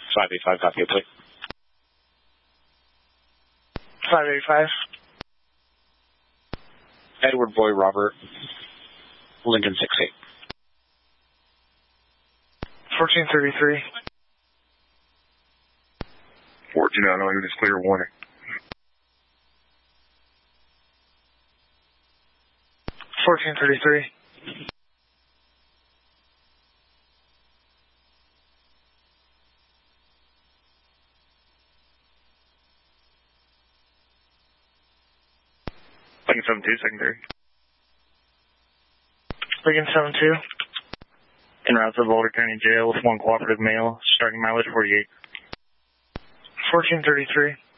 585, copy it, please. 585. Edward Boy Robert, Lincoln 68. 1433. 1490, unit is clear, warning. 1433. Lincoln 72, secondary. Lincoln 72. En route to Boulder County Jail with one cooperative male, starting mileage 48. 1433.